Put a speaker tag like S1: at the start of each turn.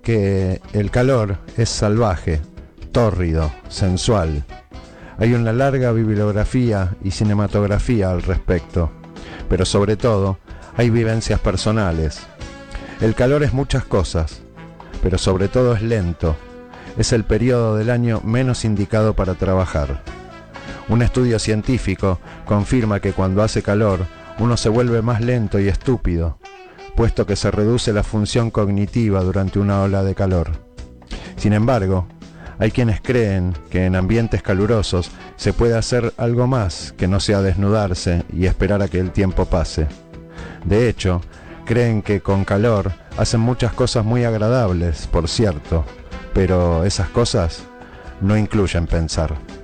S1: que el calor es salvaje, tórrido, sensual. Hay una larga bibliografía y cinematografía al respecto, pero sobre todo hay vivencias personales. El calor es muchas cosas, pero sobre todo es lento. Es el periodo del año menos indicado para trabajar. Un estudio científico confirma que cuando hace calor, uno se vuelve más lento y estúpido, puesto que se reduce la función cognitiva durante una ola de calor. Sin embargo, hay quienes creen que en ambientes calurosos se puede hacer algo más que no sea desnudarse y esperar a que el tiempo pase. De hecho, creen que con calor hacen muchas cosas muy agradables, por cierto, pero esas cosas no incluyen pensar.